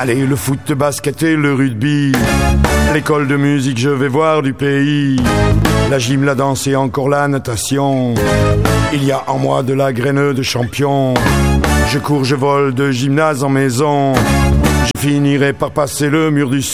Allez, le foot, le basket et le rugby. L'école de musique, je vais voir du pays. La gym, la danse et encore la natation. Il y a en moi de la graine de champion. Je cours, je vole de gymnase en maison. Je finirai par passer le mur du